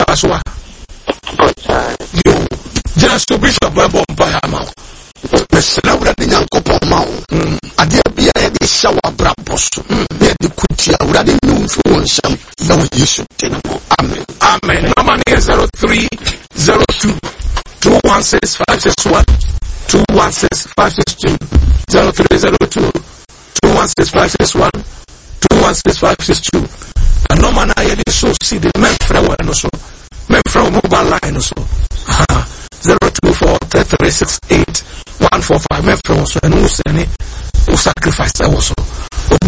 Paswa. Yo, just to Bishop Bompayama. Messina urade nyankopon ma wo. Ade bia ye de shawa brabos. Ye de kutia urade nyumfu wonsham. Na wo Yesu tenamo. Amen. Amen. Number 0302 216 561 0302 216 561 and no man I did so see the men from mobile line so 024 3368 145 men from so and who sacrifice also